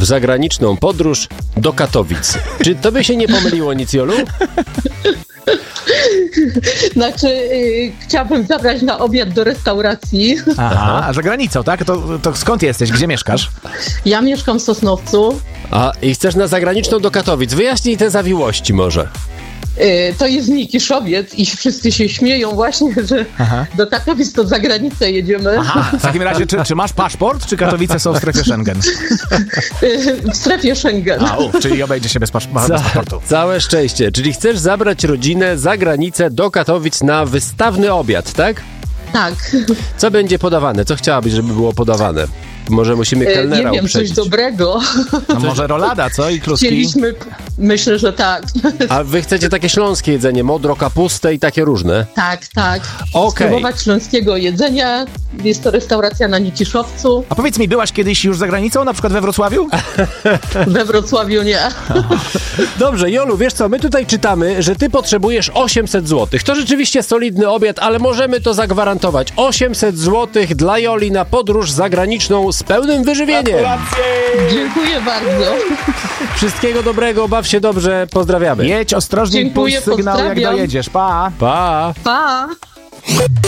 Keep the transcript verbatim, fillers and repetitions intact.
zagraniczną podróż do Katowic. Czy tobie się nie pomyliło nic, Jolu? Znaczy, yy, chciałabym zabrać na obiad do restauracji. Aha, a za granicą, tak? To, to skąd jesteś? Gdzie mieszkasz? Ja mieszkam w Sosnowcu. A i chcesz na zagraniczną do Katowic. Wyjaśnij te zawiłości może. Yy, to jest Nikiszowiec i wszyscy się śmieją właśnie, że Aha. do Katowic to za granicę jedziemy. Aha, w takim razie, czy, czy masz paszport, czy Katowice są w strefie Schengen? Yy, w strefie Schengen. A, uf, czyli obejdzie się bez, pasz, bez Ca- paszportu. całe szczęście. Czyli chcesz zabrać rodzinę za granicę do Katowic na wystawny obiad, tak? Tak. Co będzie podawane? Co chciałabyś, żeby było podawane? Może musimy Yy, kelnera nie wiem, uprzedzić. coś dobrego. A może rolada, co? I kluski? Chcieliśmy, myślę, że tak. A wy chcecie takie śląskie jedzenie, modro, kapustę i takie różne? Tak, tak. Okej. Spróbować śląskiego jedzenia. Jest to restauracja na Nikiszowcu. A powiedz mi, byłaś kiedyś już za granicą, na przykład we Wrocławiu? We Wrocławiu nie. Dobrze, Jolu, wiesz co, my tutaj czytamy, że ty potrzebujesz osiemset złotych. To rzeczywiście solidny obiad, ale możemy to zagwarantować. osiemset złotych dla Joli na podróż zagraniczną z pełnym wyżywieniem. Dziękuję bardzo. Wszystkiego dobrego, baw się dobrze, pozdrawiamy. Jedź ostrożnie i Dziękuję, puść sygnał, jak pozdrawiam. dojedziesz. Pa! Pa! Pa!